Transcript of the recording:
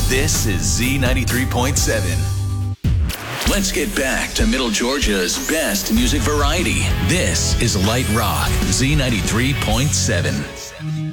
This is Z93.7. Let's get back to Middle Georgia's best music variety. This is Light Rock, Z93.7.